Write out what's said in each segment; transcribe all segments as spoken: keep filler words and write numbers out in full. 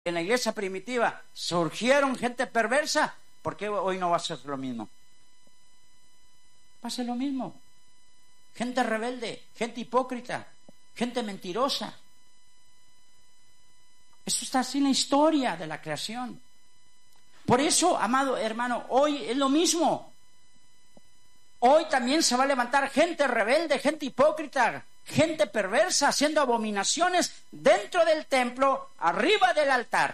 en la iglesia primitiva surgieron gente perversa, ¿por qué hoy no va a ser lo mismo? Va a ser lo mismo. Gente rebelde, gente hipócrita, gente mentirosa. Eso está así en la historia de la creación. Por eso, amado hermano, hoy es lo mismo. Hoy también se va a levantar gente rebelde, gente hipócrita, gente perversa, haciendo abominaciones dentro del templo, arriba del altar.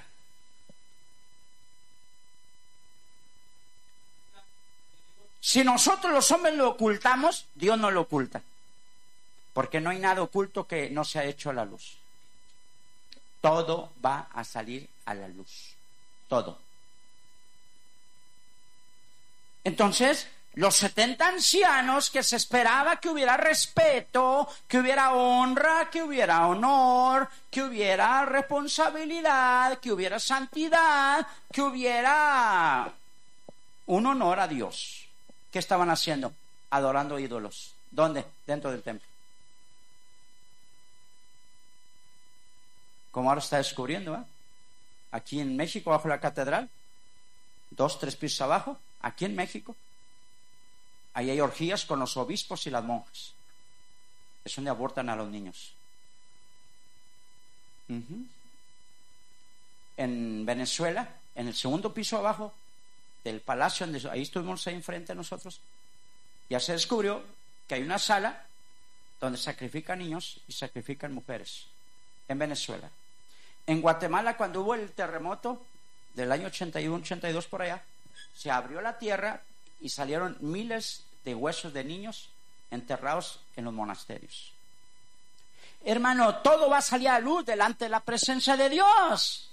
Si nosotros los hombres lo ocultamos, Dios no lo oculta. Porque no hay nada oculto que no se ha hecho a la luz. Todo va a salir a la luz. Todo. Entonces, los setenta ancianos, que se esperaba que hubiera respeto, que hubiera honra, que hubiera honor, que hubiera responsabilidad, que hubiera santidad, que hubiera un honor a Dios. ¿Qué estaban haciendo? Adorando ídolos. ¿Dónde? Dentro del templo. Como ahora está descubriendo, ¿eh? Aquí en México, bajo la catedral, dos, tres pisos abajo, aquí en México, ahí hay orgías con los obispos y las monjas. Es donde abortan a los niños. Uh-huh. En Venezuela, en el segundo piso abajo del palacio, donde ahí estuvimos ahí enfrente de nosotros, ya se descubrió que hay una sala donde sacrifican niños y sacrifican mujeres. En Venezuela. En Guatemala, cuando hubo el terremoto del año ochenta y uno, ochenta y dos por allá, se abrió la tierra y salieron miles de huesos de niños enterrados en los monasterios. Hermano, todo va a salir a luz delante de la presencia de Dios.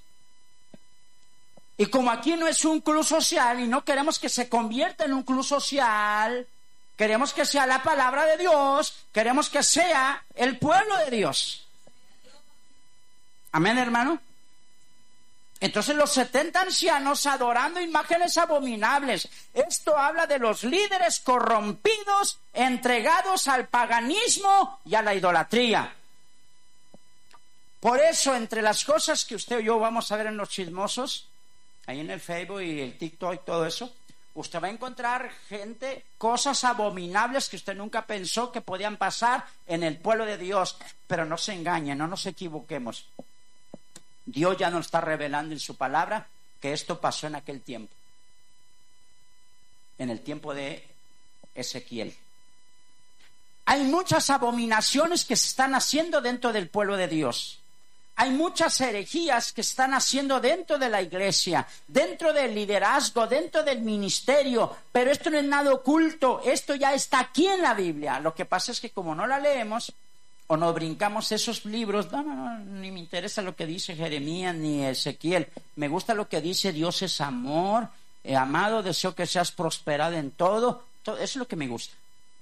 Y como aquí no es un club social y no queremos que se convierta en un club social, queremos que sea la palabra de Dios, queremos que sea el pueblo de Dios. Amén, hermano. Entonces los setenta ancianos adorando imágenes abominables. Esto habla de los líderes corrompidos, entregados al paganismo y a la idolatría. Por eso, entre las cosas que usted y yo vamos a ver en los chismosos, ahí en el Facebook y el TikTok y todo eso, usted va a encontrar gente, cosas abominables que usted nunca pensó que podían pasar en el pueblo de Dios. Pero no se engañen, no nos equivoquemos. Dios ya nos está revelando en su palabra que esto pasó en aquel tiempo. En el tiempo de Ezequiel. Hay muchas abominaciones que se están haciendo dentro del pueblo de Dios. Hay muchas herejías que están haciendo dentro de la iglesia, dentro del liderazgo, dentro del ministerio. Pero esto no es nada oculto, esto ya está aquí en la Biblia. Lo que pasa es que como no la leemos o nos brincamos esos libros, no, no, no, ni me interesa lo que dice Jeremías ni Ezequiel. Me gusta lo que dice Dios es amor, eh, amado, deseo que seas prosperado en todo. todo. Eso es lo que me gusta.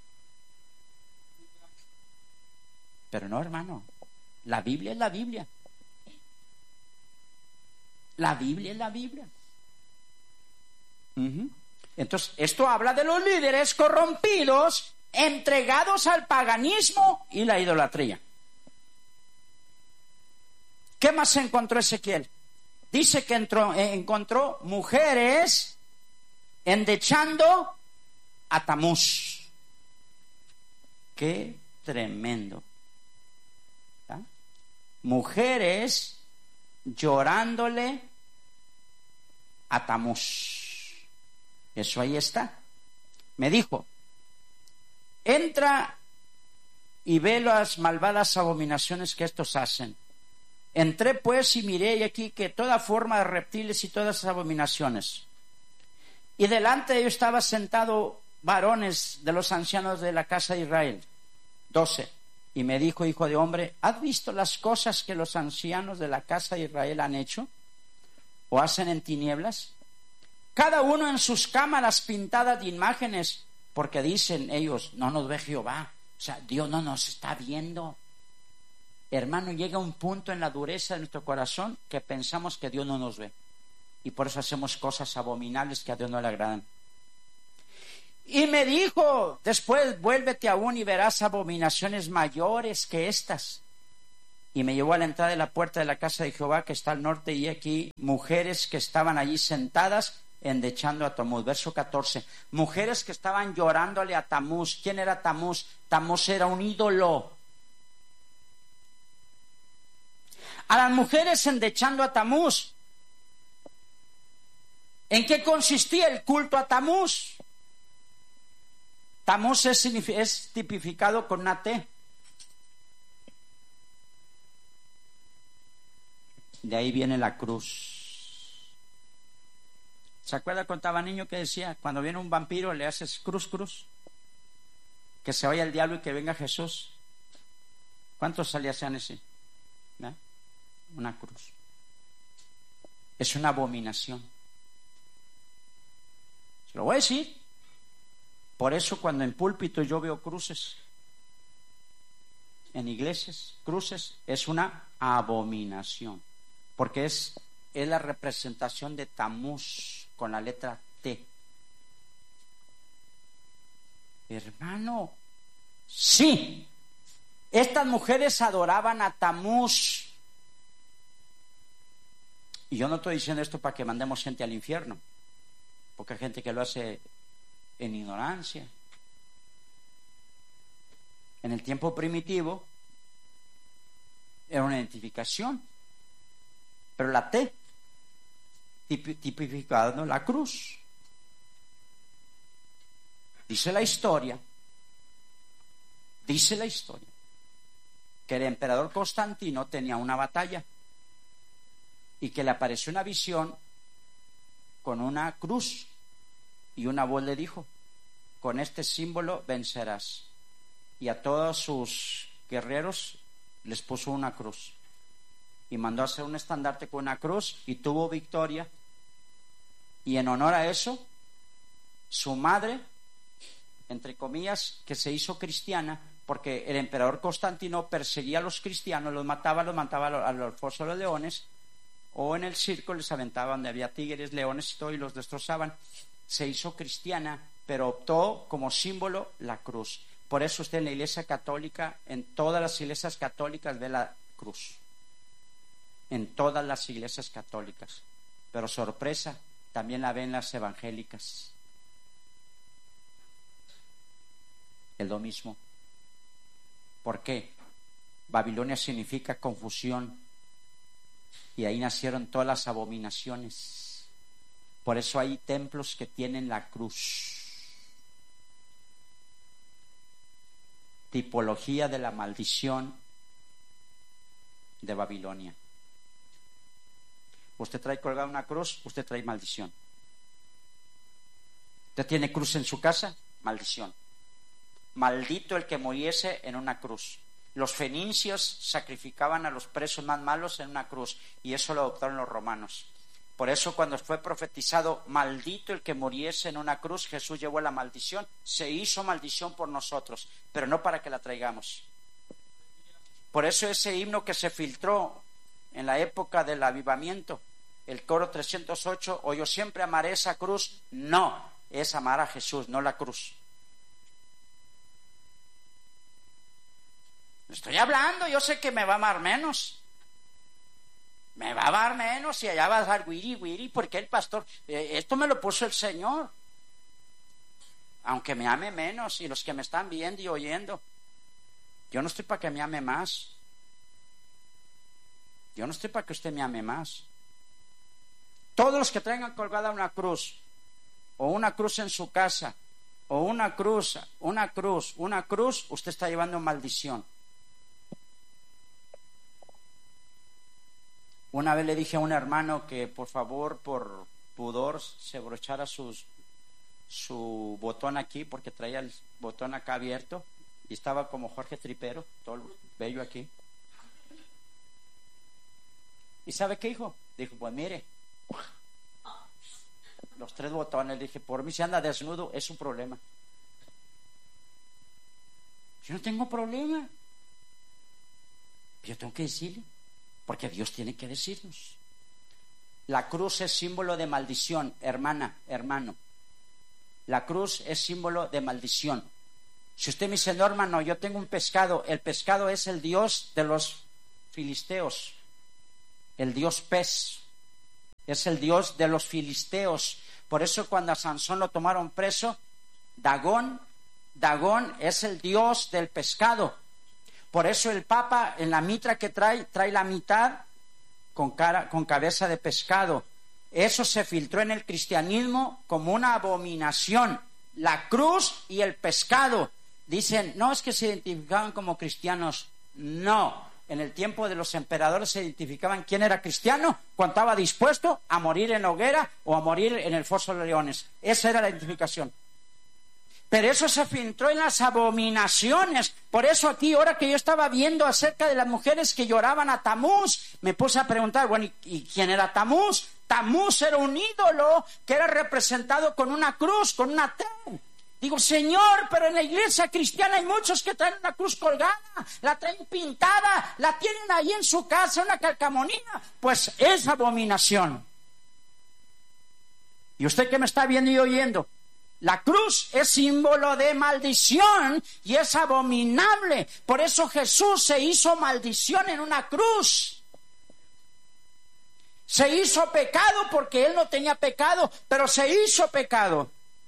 Pero no, hermano, la Biblia es la Biblia. La Biblia es la Biblia. Uh-huh. Entonces, esto habla de los líderes corrompidos, entregados al paganismo y la idolatría. ¿Qué más encontró Ezequiel? Dice que entró, eh, encontró mujeres endechando a Tamuz. ¡Qué tremendo! ¿Ah? Mujeres llorándole a Tamuz. Eso ahí está. Me dijo: entra y ve las malvadas abominaciones que estos hacen. Entré pues y miré, y aquí que toda forma de reptiles y todas esas abominaciones. Y delante de ellos estaba sentado varones de los ancianos de la casa de Israel, doce. Y me dijo: hijo de hombre, ¿has visto las cosas que los ancianos de la casa de Israel han hecho o hacen en tinieblas? Cada uno en sus cámaras pintadas de imágenes, porque dicen ellos: no nos ve Jehová, o sea, Dios no nos está viendo. Hermano, llega un punto en la dureza de nuestro corazón que pensamos que Dios no nos ve, y por eso hacemos cosas abominables que a Dios no le agradan. Y me dijo después: vuélvete aún y verás abominaciones mayores que estas. Y me llevó a la entrada de la puerta de la casa de Jehová que está al norte, y aquí mujeres que estaban allí sentadas endechando a Tamuz. Verso catorce. Mujeres que estaban llorándole a Tamuz. ¿Quién era Tamuz? Tamuz era un ídolo. A las mujeres endechando a Tamuz. ¿En qué consistía el culto a Tamuz? Tamuz es, es tipificado con una T. De ahí viene la cruz. ¿Se acuerda cuando estaba niño que decía, cuando viene un vampiro le haces cruz, cruz? Que se vaya el diablo y que venga Jesús. ¿Cuántos salían así? ¿Eh? Una cruz. Es una abominación. Se lo voy a decir. Por eso cuando en púlpito yo veo cruces, en iglesias, cruces, es una abominación. Porque es, es la representación de Tamuz con la letra T. Hermano, sí, estas mujeres adoraban a Tamuz. Y yo no estoy diciendo esto para que mandemos gente al infierno, porque hay gente que lo hace en ignorancia. En el tiempo primitivo era una identificación, pero la T tipificando la cruz. Dice la historia, dice la historia, que el emperador Constantino tenía una batalla y que le apareció una visión con una cruz y una voz le dijo, con este símbolo vencerás. Y a todos sus guerreros les puso una cruz y mandó a hacer un estandarte con una cruz y tuvo victoria. Y en honor a eso, su madre, entre comillas, que se hizo cristiana, porque el emperador Constantino perseguía a los cristianos, los mataba, los mataba a los fosos de los leones, o en el circo les aventaba donde había tigres, leones y todo, y los destrozaban. Se hizo cristiana, pero optó como símbolo la cruz. Por eso usted en la iglesia católica, en todas las iglesias católicas ve la cruz. En todas las iglesias católicas. Pero sorpresa, también la ven las evangélicas. Es lo mismo. ¿Por qué? Babilonia significa confusión. Y ahí nacieron todas las abominaciones. Por eso hay templos que tienen la cruz. Tipología de la maldición de Babilonia. Usted trae colgada una cruz, usted trae maldición. Usted tiene cruz en su casa, maldición. Maldito el que muriese en una cruz. Los fenicios sacrificaban a los presos más malos en una cruz, y eso lo adoptaron los romanos. Por eso cuando fue profetizado, maldito el que muriese en una cruz, Jesús llevó la maldición, se hizo maldición por nosotros, pero no para que la traigamos. Por eso ese himno que se filtró en la época del avivamiento, el coro trescientos ocho, o yo siempre amaré esa cruz, no, es amar a Jesús, no la cruz. Estoy hablando, yo sé que me va a amar menos. Me va a amar menos y allá va a dar guiri, guiri, porque el pastor, eh, esto me lo puso el Señor. Aunque me ame menos, y los que me están viendo y oyendo, yo no estoy para que me ame más. Yo no estoy para que usted me ame más. Todos los que traigan colgada una cruz, o una cruz en su casa, o una cruz, una cruz, una cruz, usted está llevando maldición. Una vez le dije a un hermano que por favor, por pudor, se brochara sus, su botón aquí, porque traía el botón acá abierto y estaba como Jorge Tripero, todo bello aquí. ¿Y sabe qué dijo? Dijo, pues mire, los tres botones. Le dije, por mí si anda desnudo es un problema. Yo no tengo problema. Yo tengo que decirle, porque Dios tiene que decirnos. La cruz es símbolo de maldición, hermana, hermano. La cruz es símbolo de maldición. Si usted me dice, no, hermano, yo tengo un pescado, el pescado es el dios de los filisteos, el dios pez, es el dios de los filisteos. Por eso cuando a Sansón lo tomaron preso, Dagón, Dagón es el dios del pescado. Por eso el Papa en la mitra que trae, trae la mitad con, cara, con cabeza de pescado. Eso se filtró en el cristianismo como una abominación. La cruz y el pescado. Dicen, no es que se identificaban como cristianos. No, en el tiempo de los emperadores se identificaban quién era cristiano cuando estaba dispuesto a morir en la hoguera o a morir en el foso de leones. Esa era la identificación. Pero eso se filtró en las abominaciones. Por eso aquí, ahora que yo estaba viendo acerca de las mujeres que lloraban a Tamuz, me puse a preguntar, bueno, ¿y, y quién era Tamuz? Tamuz era un ídolo que era representado con una cruz, con una T. Digo, Señor, pero en la iglesia cristiana hay muchos que traen una cruz colgada, la traen pintada, la tienen ahí en su casa, una calcamonía. Pues es abominación. Y usted que me está viendo y oyendo, la cruz es símbolo de maldición y es abominable. Por eso Jesús se hizo maldición en una cruz. Se hizo pecado porque Él no tenía pecado, pero se hizo pecado.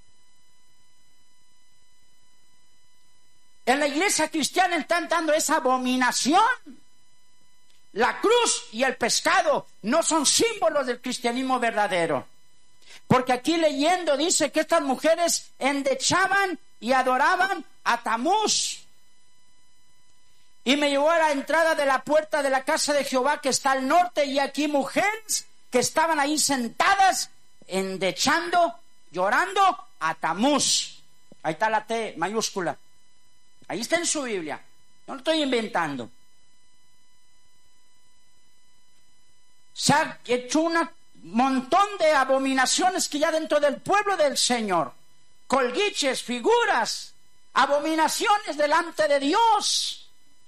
En la iglesia cristiana están dando esa abominación. La cruz y el pescado no son símbolos del cristianismo verdadero. Porque aquí leyendo dice que estas mujeres endechaban y adoraban a Tamuz. Y me llevó a la entrada de la puerta de la casa de Jehová que está al norte, y aquí mujeres que estaban ahí sentadas, endechando, llorando a Tamuz. Ahí está la T mayúscula. Ahí está en su Biblia. No lo estoy inventando. Se ha hecho un montón de abominaciones que ya dentro del pueblo del Señor. Colguiches, figuras, abominaciones delante de Dios.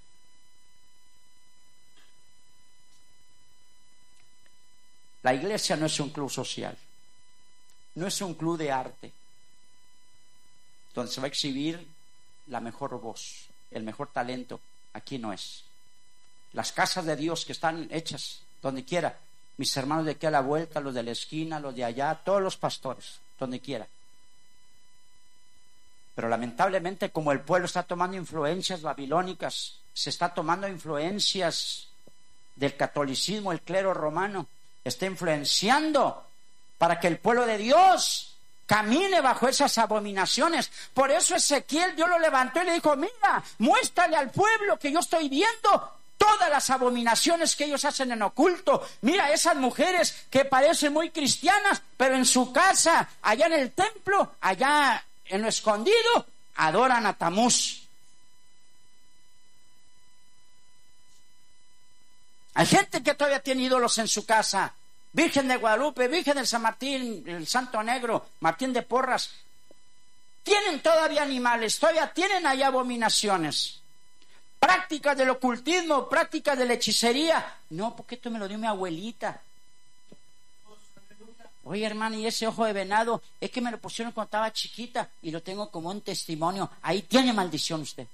La iglesia no es un club social, no es un club de arte, donde se va a exhibir la mejor voz, el mejor talento. Aquí no es. Las casas de Dios que están hechas donde quiera, mis hermanos de aquí a la vuelta, los de la esquina, los de allá, todos los pastores, donde quiera. Pero lamentablemente, como el pueblo está tomando influencias babilónicas, se está tomando influencias del catolicismo, el clero romano está influenciando para que el pueblo de Dios camine bajo esas abominaciones. Por eso Ezequiel, Dios lo levantó y le dijo, mira, muéstrale al pueblo que yo estoy viendo todas las abominaciones que ellos hacen en oculto. Mira esas mujeres que parecen muy cristianas, pero en su casa, allá en el templo, allá en lo escondido, adoran a Tamuz. Hay gente que todavía tiene ídolos en su casa. Virgen de Guadalupe, Virgen de San Martín, el Santo Negro, Martín de Porras. Tienen todavía animales, todavía tienen ahí abominaciones. Prácticas del ocultismo, prácticas de la hechicería. No, porque esto me lo dio mi abuelita. Oye, hermano, y ese ojo de venado, es que me lo pusieron cuando estaba chiquita y lo tengo como un testimonio. Ahí tiene maldición usted.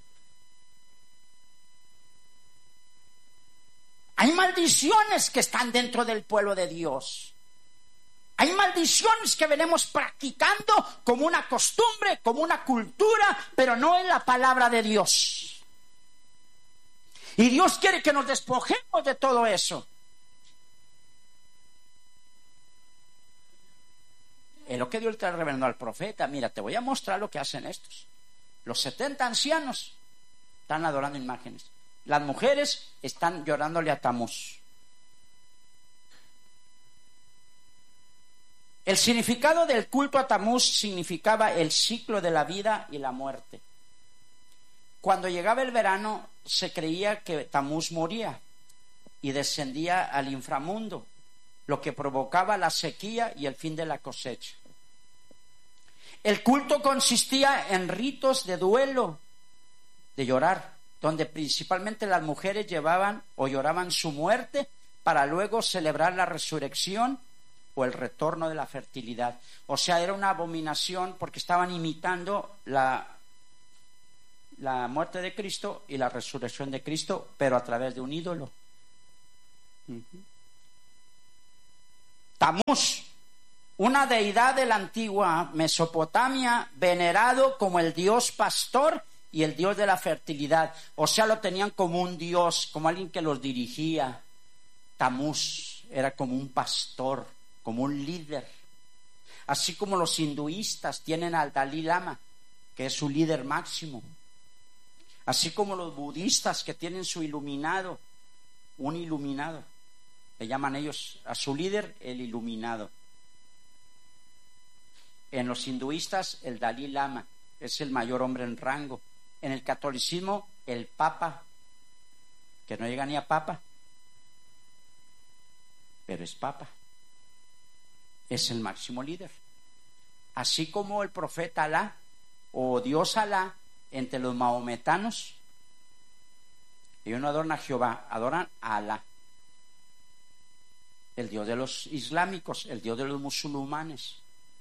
Hay maldiciones que están dentro del pueblo de Dios. Hay maldiciones que venimos practicando como una costumbre, como una cultura, pero no en la palabra de Dios. Y Dios quiere que nos despojemos de todo eso. Es lo que Dios le reveló al profeta. Mira, te voy a mostrar lo que hacen estos. Los setenta ancianos están adorando imágenes. Las mujeres están llorándole a Tamuz. El significado del culto a Tamuz significaba el ciclo de la vida y la muerte. Cuando llegaba el verano, se creía que Tamuz moría y descendía al inframundo, lo que provocaba la sequía y el fin de la cosecha. El culto consistía en ritos de duelo, de llorar, donde principalmente las mujeres llevaban o lloraban su muerte para luego celebrar la resurrección o el retorno de la fertilidad. O sea, era una abominación porque estaban imitando la, la muerte de Cristo y la resurrección de Cristo, pero a través de un ídolo. Tamuz, una deidad de la antigua Mesopotamia, venerado como el dios pastor y el dios de la fertilidad. O sea, lo tenían como un dios, como alguien que los dirigía. Tamuz era como un pastor, como un líder. Así como los hinduistas tienen al Dalai Lama, que es su líder máximo. Así como los budistas que tienen su iluminado, un iluminado. Le llaman ellos a su líder el iluminado. En los hinduistas el Dalai Lama es el mayor hombre en rango. En el catolicismo el Papa, que no llega ni a Papa, pero es Papa. Es el máximo líder. Así como el profeta Alá o Dios Alá entre los maometanos, ellos no adoran a Jehová, adoran a Alá, el Dios de los islámicos, el Dios de los musulmanes.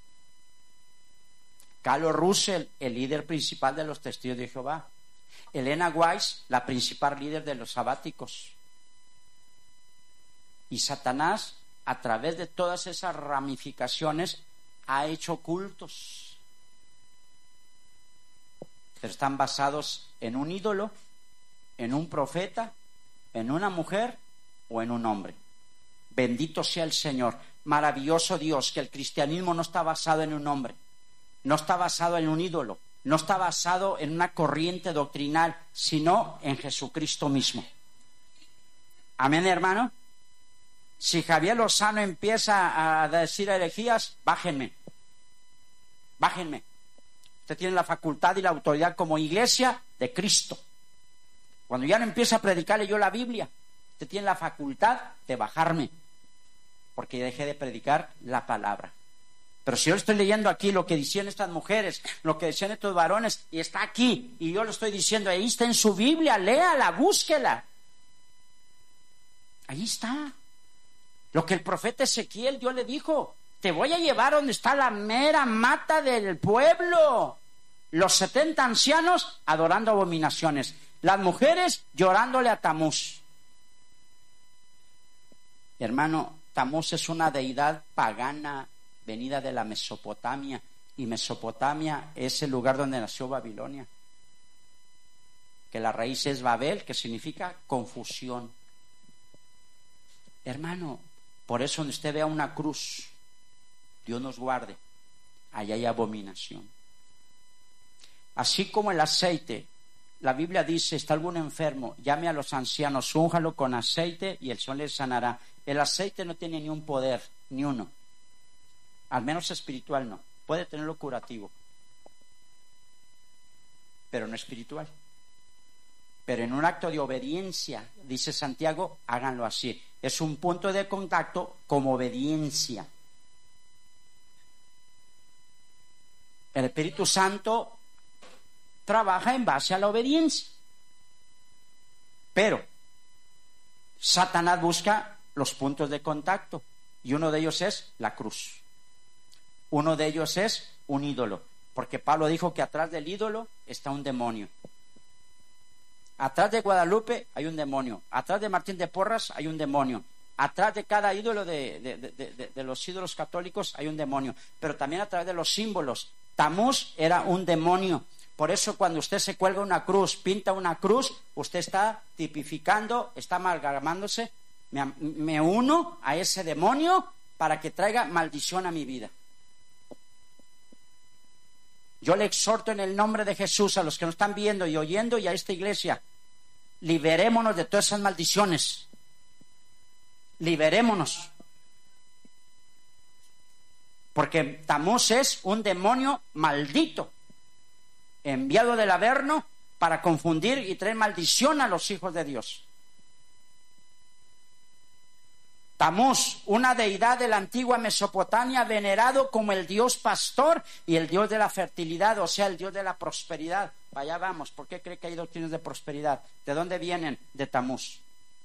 Carlos Russell, el líder principal de los testigos de Jehová. Elena Weiss, la principal líder de los sabáticos. Y Satanás, a través de todas esas ramificaciones, ha hecho cultos. Pero están basados en un ídolo, en un profeta, en una mujer o en un hombre. Bendito sea el Señor. Maravilloso Dios, que el cristianismo no está basado en un hombre, no está basado en un ídolo, no está basado en una corriente doctrinal, sino en Jesucristo mismo. Amén, hermano. Si Javier Lozano empieza a decir herejías, bájenme, bájenme. Usted tiene la facultad y la autoridad como iglesia de Cristo. Cuando ya no empieza a predicarle yo la Biblia, usted tiene la facultad de bajarme, porque ya dejé de predicar la palabra. Pero si yo estoy leyendo aquí lo que decían estas mujeres, lo que decían estos varones, y está aquí, y yo lo estoy diciendo, ahí está en su Biblia, léala, búsquela. Ahí está. Lo que el profeta Ezequiel, Dios le dijo, te voy a llevar donde está la mera mata del pueblo. Los setenta ancianos adorando abominaciones, las mujeres llorándole a Tamuz. Hermano, Tamuz es una deidad pagana venida de la Mesopotamia, y Mesopotamia es el lugar donde nació Babilonia, que la raíz es Babel, que significa confusión. Hermano, por eso donde usted vea una cruz, Dios nos guarde, allá hay abominación. Así como el aceite, la Biblia dice, está algún enfermo, llame a los ancianos, únjalo con aceite y el Señor le sanará. El aceite no tiene ni un poder, ni uno. Al menos espiritual no. Puede tenerlo curativo, pero no espiritual. Pero en un acto de obediencia, dice Santiago, háganlo así. Es un punto de contacto como obediencia. El Espíritu Santo trabaja en base a la obediencia. Pero Satanás busca los puntos de contacto, y uno de ellos es la cruz. Uno de ellos es un ídolo, porque Pablo dijo que atrás del ídolo está un demonio. Atrás de Guadalupe hay un demonio. Atrás de Martín de Porras hay un demonio. Atrás de cada ídolo de, de, de, de, de los ídolos católicos hay un demonio. Pero también a través de los símbolos. Tamuz era un demonio. Por eso cuando usted se cuelga una cruz, pinta una cruz, usted está tipificando, está amalgamándose. Me, me uno a ese demonio para que traiga maldición a mi vida. Yo le exhorto en el nombre de Jesús a los que nos están viendo y oyendo y a esta iglesia, liberémonos de todas esas maldiciones. Liberémonos. Porque Tamuz es un demonio maldito, enviado del Averno para confundir y traer maldición a los hijos de Dios. Tamuz, una deidad de la antigua Mesopotamia, venerado como el dios pastor y el dios de la fertilidad, o sea, el dios de la prosperidad. Allá vamos. ¿Por qué cree que hay doctrinas de prosperidad? ¿De dónde vienen? De Tamuz.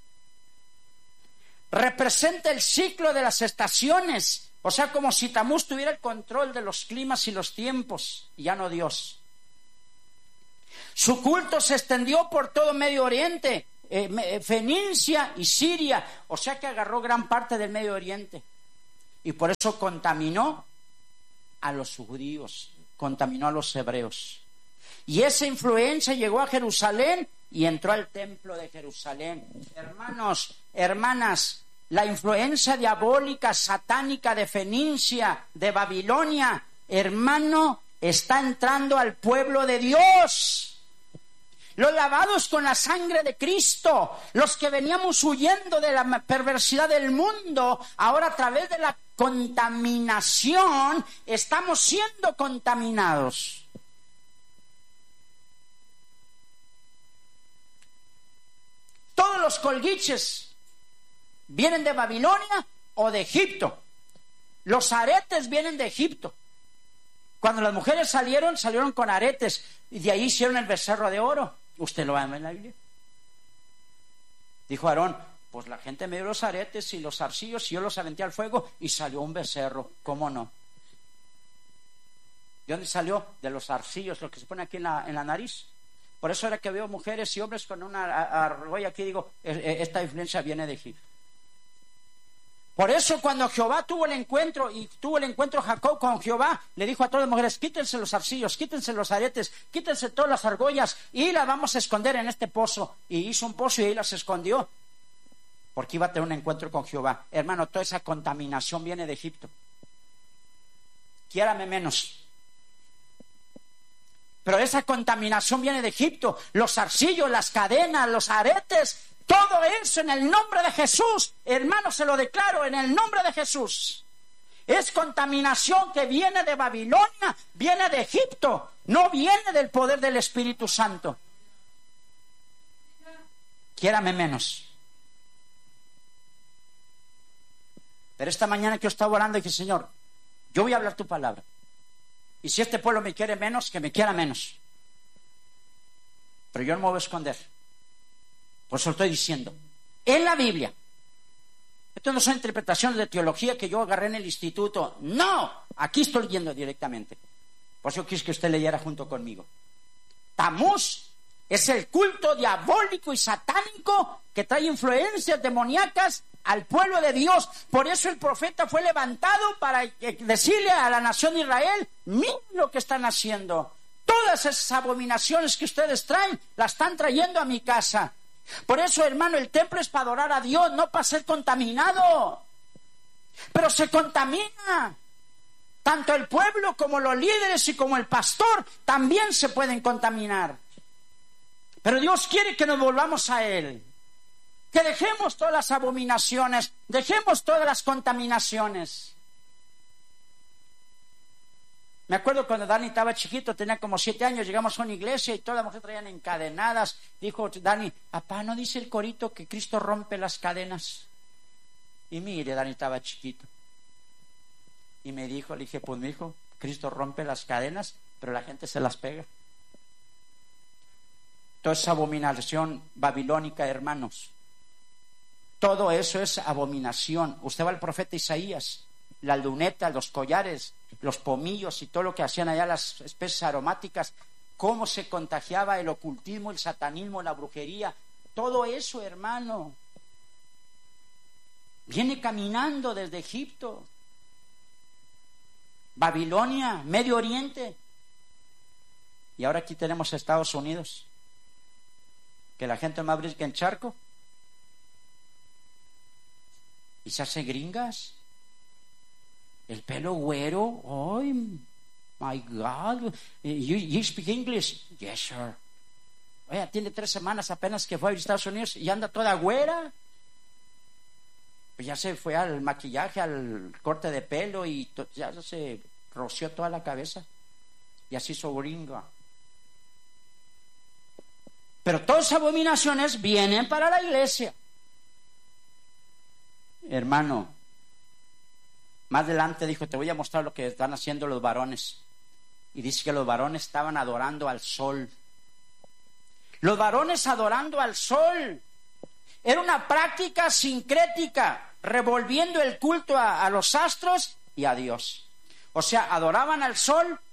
Representa el ciclo de las estaciones, o sea, como si Tamuz tuviera el control de los climas y los tiempos, y ya no Dios. Su culto se extendió por todo Medio Oriente, eh, Fenicia y Siria, o sea que agarró gran parte del Medio Oriente. Y por eso contaminó a los judíos, contaminó a los hebreos. Y esa influencia llegó a Jerusalén y entró al templo de Jerusalén. Hermanos, hermanas, la influencia diabólica, satánica de Fenicia, de Babilonia, hermano, está entrando al pueblo de Dios. Los lavados con la sangre de Cristo, los que veníamos huyendo de la perversidad del mundo, ahora a través de la contaminación estamos siendo contaminados. Todos los colguiches vienen de Babilonia o de Egipto. Los aretes vienen de Egipto. Cuando las mujeres salieron, salieron con aretes y de ahí hicieron el becerro de oro. ¿Usted lo va a ver en la Biblia? Dijo Aarón, pues la gente me dio los aretes y los zarcillos y yo los aventé al fuego y salió un becerro. ¿Cómo no? ¿De dónde salió? De los zarcillos, lo que se pone aquí en la, en la nariz. Por eso era que veo mujeres y hombres con una argolla aquí, digo, esta influencia viene de Egipto. Por eso cuando Jehová tuvo el encuentro y tuvo el encuentro Jacob con Jehová, le dijo a todas las mujeres, quítense los zarcillos, quítense los aretes, quítense todas las argollas y las vamos a esconder en este pozo. Y hizo un pozo y ahí las escondió, porque iba a tener un encuentro con Jehová. Hermano, toda esa contaminación viene de Egipto. Quiérame menos. Pero esa contaminación viene de Egipto. Los zarcillos, las cadenas, los aretes, todo eso en el nombre de Jesús, hermano, se lo declaro en el nombre de Jesús. Es contaminación que viene de Babilonia, viene de Egipto, no viene del poder del Espíritu Santo. Quiérame menos. Pero esta mañana que yo estaba orando dije, Señor, yo voy a hablar tu palabra. Y si este pueblo me quiere menos, que me quiera menos. Pero yo no me voy a esconder. Por eso estoy diciendo, en la Biblia, esto no son interpretaciones de teología que yo agarré en el instituto, no, aquí estoy yendo directamente. Por eso quise que usted leyera junto conmigo. Tamuz es el culto diabólico y satánico que trae influencias demoníacas al pueblo de Dios. Por eso el profeta fue levantado para decirle a la nación de Israel, miren lo que están haciendo. Todas esas abominaciones que ustedes traen, las están trayendo a mi casa. Por eso, hermano, el templo es para adorar a Dios, no para ser contaminado. Pero se contamina. Tanto el pueblo como los líderes y como el pastor también se pueden contaminar. Pero Dios quiere que nos volvamos a Él. Que dejemos todas las abominaciones, dejemos todas las contaminaciones. Me acuerdo cuando Dani estaba chiquito, tenía como siete años, llegamos a una iglesia y todas las mujeres traían encadenadas. Dijo Dani, papá, ¿no dice el corito que Cristo rompe las cadenas? Y mire, Dani estaba chiquito. Y me dijo, le dije, pues mi hijo, Cristo rompe las cadenas, pero la gente se las pega. Toda esa abominación babilónica, hermanos. Todo eso es abominación. Usted va al profeta Isaías, la luneta, los collares, los pomillos y todo lo que hacían allá, las especies aromáticas, cómo se contagiaba el ocultismo, el satanismo, la brujería, todo eso, hermano, viene caminando desde Egipto, Babilonia, Medio Oriente, y ahora aquí tenemos Estados Unidos, que la gente más brinca en charco y se hace gringas. El pelo güero, oh my God, you, you speak English? Yes, sir. Oye, tiene tres semanas apenas que fue a Estados Unidos y anda toda güera. Pues ya se fue al maquillaje, al corte de pelo y to, ya se roció toda la cabeza y así hizo gringa. Pero todas esas abominaciones vienen para la iglesia. Hermano, más adelante dijo, te voy a mostrar lo que están haciendo los varones. Y dice que los varones estaban adorando al sol. Los varones adorando al sol. Era una práctica sincrética, revolviendo el culto a, a los astros y a Dios. O sea, adoraban al sol